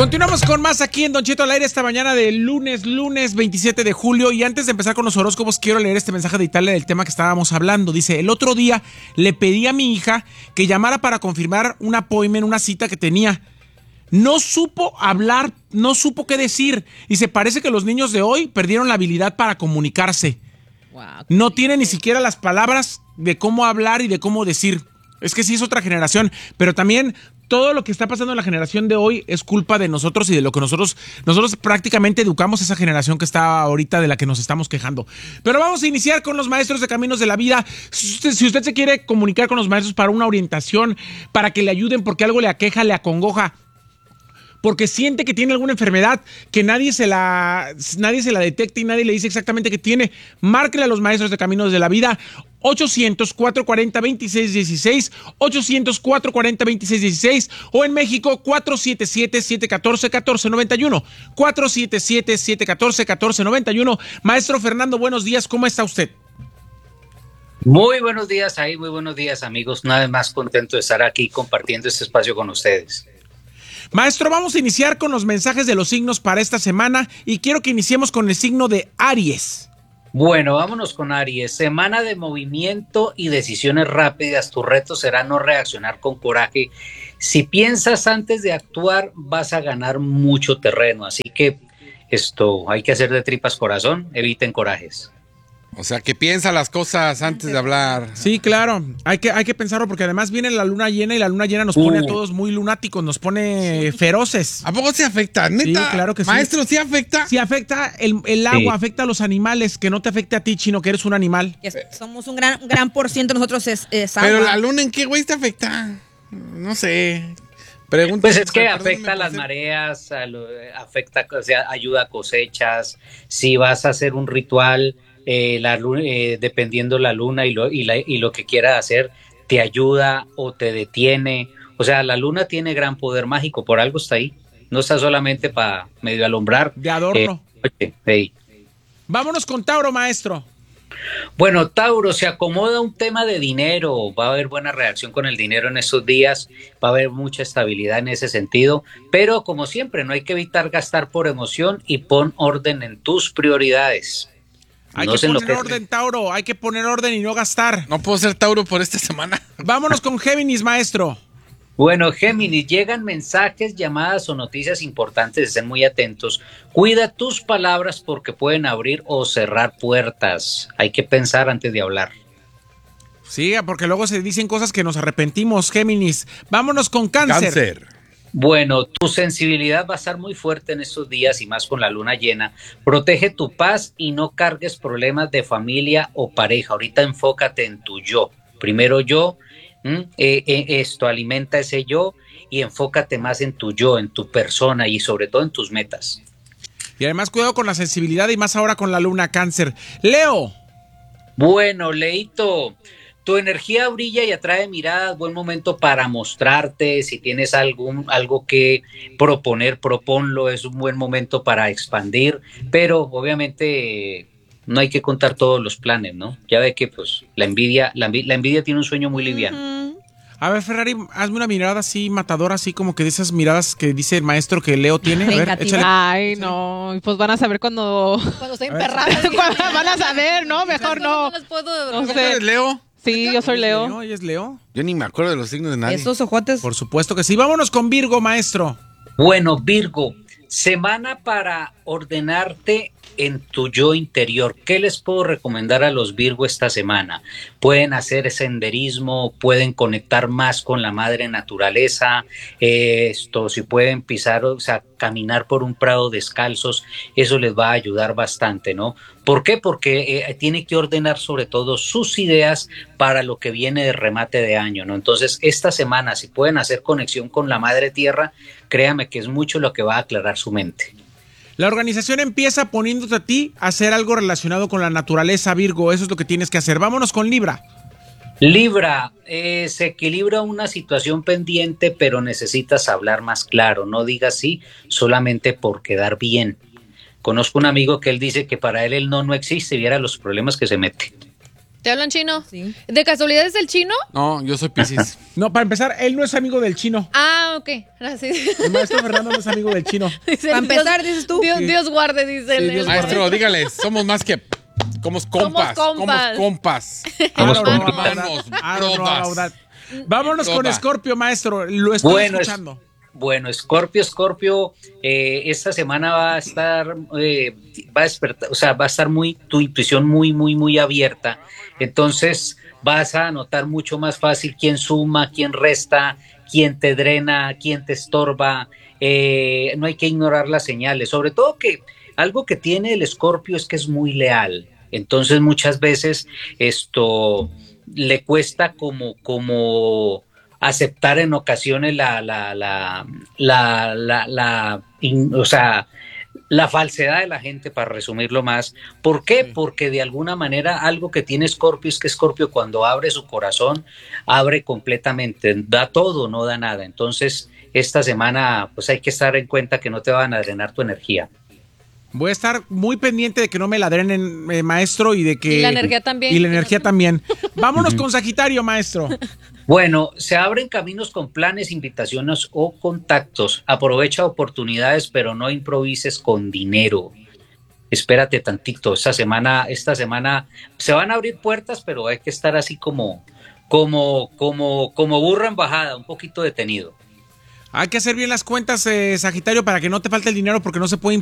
Continuamos con más aquí en Don Cheto al aire esta mañana de lunes 27 de julio. Y antes de empezar con los horóscopos, quiero leer este mensaje de Italia del tema que estábamos hablando. Dice: el otro día le pedí a mi hija que llamara para confirmar un appointment, una cita que tenía. No supo hablar, no supo qué decir. Y se parece que los niños de hoy perdieron la habilidad para comunicarse. Wow. No tienen ni siquiera las palabras de cómo hablar y de cómo decir. Es que sí es otra generación, pero también todo lo que está pasando en la generación de hoy es culpa de nosotros y de lo que nosotros prácticamente educamos a esa generación que está ahorita, de la que nos estamos quejando. Pero vamos a iniciar con los maestros de caminos de la vida. Si usted se quiere comunicar con los maestros para una orientación, para que le ayuden porque algo le aqueja, le acongoja, porque siente que tiene alguna enfermedad que nadie se la detecta y nadie le dice exactamente qué tiene, márquele a los maestros de caminos de la vida. 800-440-2616, 800-440-2616, o en México 477-714-1491, 477-714-1491. Maestro Fernando, buenos días, ¿cómo está usted? Muy buenos días ahí, muy buenos días amigos, una vez más contento de estar aquí compartiendo este espacio con ustedes. Maestro, vamos a iniciar con los mensajes de los signos para esta semana y quiero que iniciemos con el signo de Aries. Bueno, vámonos con Aries. Semana de movimiento y decisiones rápidas. Tu reto será no reaccionar con coraje. Si piensas antes de actuar, vas a ganar mucho terreno. Así que esto hay que hacer de tripas corazón. Eviten corajes. O sea, que piensa las cosas antes de hablar. Sí, claro. Hay que pensarlo porque además viene la luna llena y la luna llena nos pone a todos muy lunáticos, nos pone feroces. ¿A poco se afecta? ¿Neta? Sí, claro que sí. Maestro, ¿sí afecta? Sí afecta el agua, sí. Afecta a los animales, que no te afecte a ti, Chino, que eres un animal. Somos un gran por ciento nosotros es agua. Pero la luna, ¿en qué güey te afecta? No sé. Pues es que afecta a las mareas, afecta, o sea, ayuda a cosechas. Si vas a hacer un ritual, dependiendo la luna y lo que quieras hacer, te ayuda o te detiene. O sea, la luna tiene gran poder mágico, por algo está ahí. No está solamente para medio alumbrar. De adorno. Hey. Vámonos con Tauro, maestro. Bueno, Tauro, se acomoda un tema de dinero, va a haber buena reacción con el dinero en estos días, va a haber mucha estabilidad en ese sentido, pero como siempre, no hay que evitar gastar por emoción y pon orden en tus prioridades. Hay que poner orden, Tauro, hay que poner orden y no gastar. No puedo ser Tauro por esta semana. Vámonos con Géminis, maestro. Bueno, Géminis, llegan mensajes, llamadas o noticias importantes, estén muy atentos. Cuida tus palabras porque pueden abrir o cerrar puertas. Hay que pensar antes de hablar. Sí, porque luego se dicen cosas que nos arrepentimos, Géminis. Vámonos con Cáncer. Bueno, tu sensibilidad va a estar muy fuerte en estos días y más con la luna llena. Protege tu paz y no cargues problemas de familia o pareja. Ahorita enfócate en tu yo. Primero yo, alimenta ese yo y enfócate más en tu yo, en tu persona y sobre todo en tus metas. Y además cuidado con la sensibilidad y más ahora con la luna, Cáncer. Leo. Bueno, Leito, tu energía brilla y atrae miradas, buen momento para mostrarte, si tienes algo que proponer, proponlo, es un buen momento para expandir, pero obviamente no hay que contar todos los planes, ¿no? Ya ve que pues la envidia tiene un sueño muy liviano. A ver, Ferrari, hazme una mirada así matadora, así como que de esas miradas que dice el maestro que Leo tiene. A ver, échale. Ay, no, pues van a saber cuando estoy emperrada. Van a saber, ¿no? Mejor no. No sé. ¿Eres Leo? Sí, yo soy Leo. ¿Ella es Leo? Yo ni me acuerdo de los signos de nadie. ¿Esos ojotes? Por supuesto que sí. Vámonos con Virgo, maestro. Bueno, Virgo, semana para ordenarte en tu yo interior. ¿Qué les puedo recomendar a los Virgo esta semana? Pueden hacer senderismo, pueden conectar más con la madre naturaleza, si pueden pisar, o sea, caminar por un prado descalzos, eso les va a ayudar bastante, ¿no? ¿Por qué? Porque tiene que ordenar sobre todo sus ideas para lo que viene de remate de año, ¿no? Entonces, esta semana, si pueden hacer conexión con la madre tierra, créame que es mucho lo que va a aclarar su mente. La organización empieza poniéndote a ti a hacer algo relacionado con la naturaleza, Virgo. Eso es lo que tienes que hacer. Vámonos con Libra. Libra, se equilibra una situación pendiente, pero necesitas hablar más claro. No digas sí solamente por quedar bien. Conozco un amigo que él dice que para él el no existe y viera los problemas que se mete. ¿Te hablan chino? Sí. ¿De casualidad es el chino? No, yo soy Piscis. No, para empezar, él no es amigo del chino. Ah, ok. Así. El maestro Fernando no es amigo del chino. Dice, Para empezar, dices tú. Dios guarde, dice Sí, el- Dios el- Maestro, dígales, somos más que... Somos compas. Somos compas. Somos compas. Somos Ah, no, compas. Hermanos, no, brodas. Baudad. Vámonos con Broda. Scorpio, maestro. Lo estoy Bueno, escuchando. Bueno, Scorpio, esta semana va a estar, va a despertar, o sea, va a estar tu intuición muy abierta. Entonces vas a notar mucho más fácil quién suma, quién resta, quién te drena, quién te estorba. No hay que ignorar las señales. Sobre todo que algo que tiene el Scorpio es que es muy leal. Entonces muchas veces esto le cuesta como aceptar en ocasiones o sea, la falsedad de la gente, para resumirlo más. ¿Por qué? Porque de alguna manera algo que tiene Scorpio es que Scorpio, cuando abre su corazón, abre completamente, da todo, no da nada. Entonces esta semana pues hay que estar en cuenta que no te van a drenar tu energía. Voy a estar muy pendiente de que no me la drenen, maestro, y de que... Y la energía también. Y la energía también. Vámonos con Sagitario, maestro. Bueno, se abren caminos con planes, invitaciones o contactos. Aprovecha oportunidades, pero no improvises con dinero. Espérate tantito. Esta semana se van a abrir puertas, pero hay que estar así como burro en bajada, un poquito detenido. Hay que hacer bien las cuentas, Sagitario, para que no te falte el dinero, porque no se puede